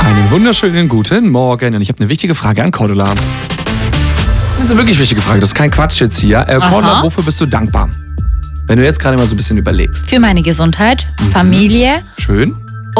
Einen wunderschönen guten Morgen und ich habe eine wichtige Frage an Cordula. Das ist eine wirklich wichtige Frage, das ist kein Quatsch jetzt hier. Cordula, wofür bist du dankbar? Wenn du jetzt gerade mal so ein bisschen überlegst. Für meine Gesundheit, Familie Schön.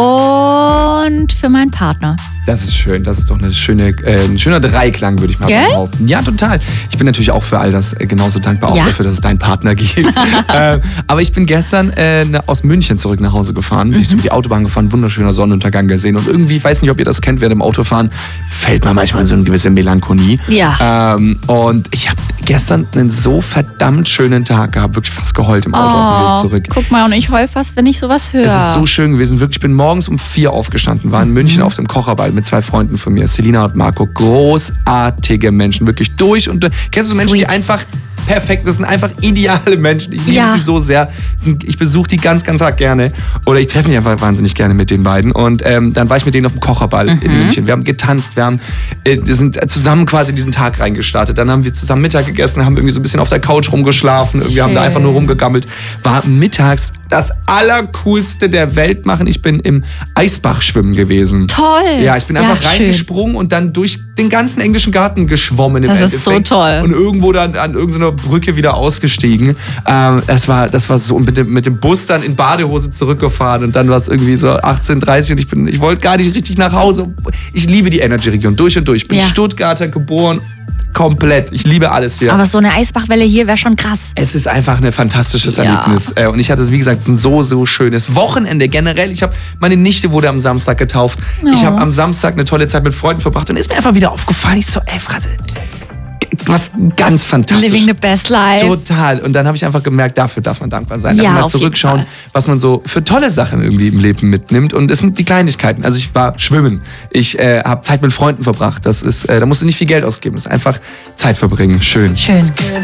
und für meinen Partner. Das ist schön, das ist doch ein schöner Dreiklang, würde ich mal behaupten. Ja, total. Ich bin natürlich auch für all das genauso dankbar, auch dafür, dass es deinen Partner gibt. Aber ich bin gestern aus München zurück nach Hause gefahren. Ich bin über die Autobahn gefahren, wunderschöner Sonnenuntergang gesehen. Und irgendwie, ich weiß nicht, ob ihr das kennt, während dem Autofahren, fällt man manchmal in so eine gewisse Melancholie. Ja. Und ich habe gestern einen so verdammt schönen Tag gehabt, wirklich fast geheult im Auto auf dem Weg zurück. Guck mal, und ich heul fast, wenn ich sowas höre. Es ist so schön gewesen, wirklich. Ich bin morgens um 4 aufgestanden, war in München auf dem Kocherball mit 2 Freunden von mir, Selina und Marco. Großartige Menschen, wirklich durch und durch. Kennst du Menschen, die einfach perfekt, das sind einfach ideale Menschen. Ich liebe sie so sehr. Ich besuche die ganz, ganz arg gerne. Oder ich treffe mich einfach wahnsinnig gerne mit den beiden. Und dann war ich mit denen auf dem Kocherball in München. Wir haben getanzt, wir sind zusammen quasi in diesen Tag reingestartet. Dann haben wir zusammen Mittag gegessen, haben irgendwie so ein bisschen auf der Couch rumgeschlafen. Irgendwie haben da einfach nur rumgegammelt. War mittags das Allercoolste der Welt machen. Ich bin im Eisbach schwimmen gewesen. Toll. Ja, ich bin einfach reingesprungen und dann durch den ganzen englischen Garten geschwommen im Endeffekt. Das ist so toll. Und irgendwo dann an irgendeiner Brücke wieder ausgestiegen. Das war so, und mit dem Bus dann in Badehose zurückgefahren und dann war es irgendwie so 18:30 und ich wollte gar nicht richtig nach Hause. Ich liebe die Energy-Region durch und durch. Ich bin Stuttgarter geboren. Komplett. Ich liebe alles hier. Aber so eine Eisbachwelle hier wäre schon krass. Es ist einfach ein fantastisches Erlebnis. Und ich hatte, wie gesagt, ein so schönes Wochenende generell. Meine Nichte wurde am Samstag getauft. Ich habe am Samstag eine tolle Zeit mit Freunden verbracht und ist mir einfach wieder aufgefallen. Ich so, was ganz fantastisch. Living the best life. Total. Und dann habe ich einfach gemerkt, dafür darf man dankbar sein. Einfach mal zurückschauen, was man so für tolle Sachen irgendwie im Leben mitnimmt. Und es sind die Kleinigkeiten. Also ich war schwimmen. Ich habe Zeit mit Freunden verbracht. Da musst du nicht viel Geld ausgeben. Das ist einfach Zeit verbringen. Schön.